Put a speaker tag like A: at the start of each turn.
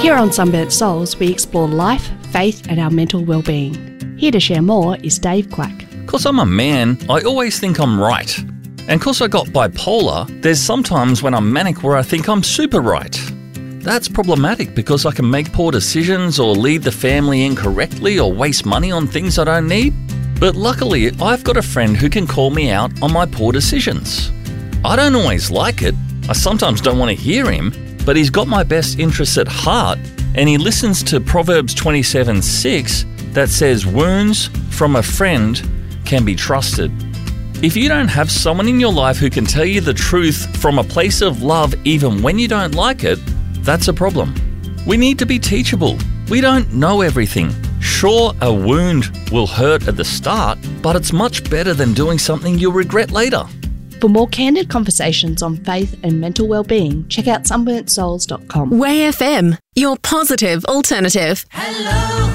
A: Here on Sunburnt Souls, we explore life, faith and our mental well-being. Here to share more is Dave Quack.
B: 'Cause I'm a man, I always think I'm right. And 'cause I got bipolar, there's sometimes when I'm manic where I think I'm super right. That's problematic because I can make poor decisions or lead the family incorrectly or waste money on things I don't need. But luckily, I've got a friend who can call me out on my poor decisions. I don't always like it. I sometimes don't want to hear him, but he's got my best interests at heart and he listens to Proverbs 27:6 that says wounds from a friend can be trusted. If you don't have someone in your life who can tell you the truth from a place of love even when you don't like it, that's a problem. We need to be teachable. We don't know everything. Sure, a wound will hurt at the start, but it's much better than doing something you'll regret later.
A: For more candid conversations on faith and mental well-being, check out sunburntsouls.com.
C: Way FM, your positive alternative.
D: Hello.